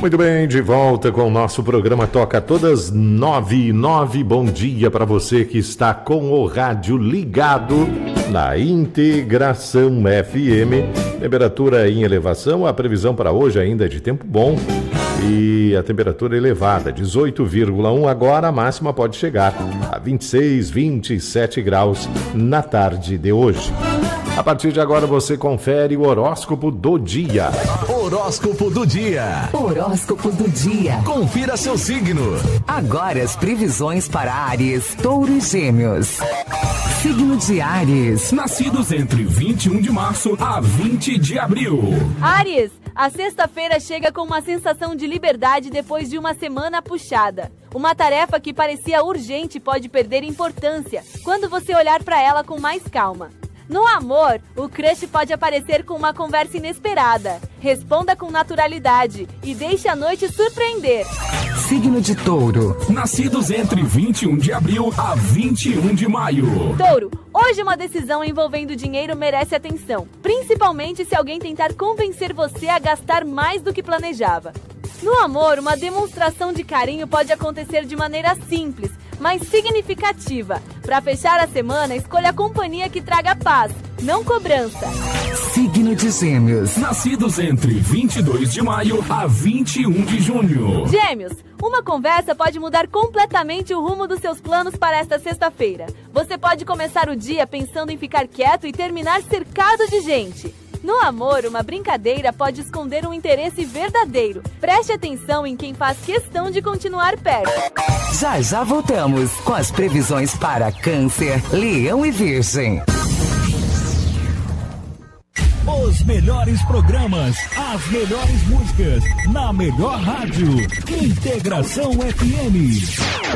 Muito bem, de volta com o nosso programa Toca Todas 9:09. Bom dia para você que está com o rádio ligado na Integração FM. Temperatura em elevação, a previsão para hoje ainda é de tempo bom e a temperatura elevada, 18,1 agora, a máxima pode chegar a 26, 27 graus na tarde de hoje. A partir de agora você confere o horóscopo do dia. Horóscopo do dia. Horóscopo do dia. Confira seu signo. Agora as previsões para Áries, Touro e Gêmeos. Signo de Áries. Nascidos entre 21 de março a 20 de abril. Áries, a sexta-feira chega com uma sensação de liberdade depois de uma semana puxada. Uma tarefa que parecia urgente pode perder importância quando você olhar para ela com mais calma. No amor, o crush pode aparecer com uma conversa inesperada. Responda com naturalidade e deixe a noite surpreender. Signo de Touro. Nascidos entre 21 de abril a 21 de maio. Touro, hoje uma decisão envolvendo dinheiro merece atenção, principalmente se alguém tentar convencer você a gastar mais do que planejava. No amor, uma demonstração de carinho pode acontecer de maneira simples, mas significativa. Para fechar a semana, escolha a companhia que traga paz, não cobrança. Signo de Gêmeos. Nascidos entre 22 de maio a 21 de junho. Gêmeos, uma conversa pode mudar completamente o rumo dos seus planos para esta sexta-feira. Você pode começar o dia pensando em ficar quieto e terminar cercado de gente. No amor, uma brincadeira pode esconder um interesse verdadeiro. Preste atenção em quem faz questão de continuar perto. Já voltamos com as previsões para Câncer, Leão e Virgem. Os melhores programas, as melhores músicas, na melhor rádio. Integração FM.